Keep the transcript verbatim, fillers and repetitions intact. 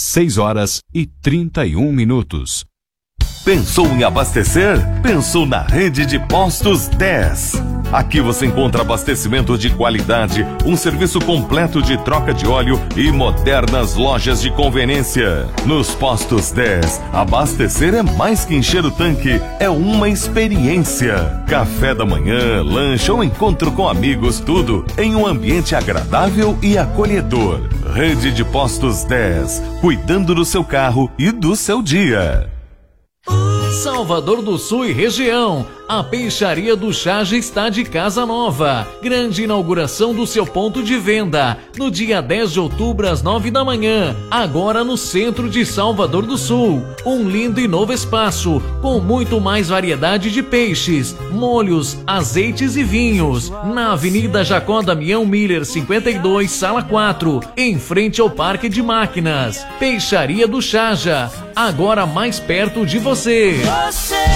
seis horas e trinta e um minutos. Pensou em abastecer? Pensou na Rede de Postos dez. Aqui você encontra abastecimento de qualidade, um serviço completo de troca de óleo e modernas lojas de conveniência. Nos Postos dez, abastecer é mais que encher o tanque, é uma experiência. Café da manhã, lanche ou encontro com amigos, tudo em um ambiente agradável e acolhedor. Rede de Postos dez, cuidando do seu carro e do seu dia. Salvador do Sul e região, a Peixaria do Chá já está de casa nova. Grande inauguração do seu ponto de venda, no dia dez de outubro às nove da manhã, agora no centro de Salvador do Sul. Um lindo e novo espaço, com muito mais variedade de peixes, molhos, azeites e vinhos, na Avenida Jacó Damião Miller cinquenta e dois, sala quatro, em frente ao Parque de Máquinas. Peixaria do Chaja, agora mais perto de você. Você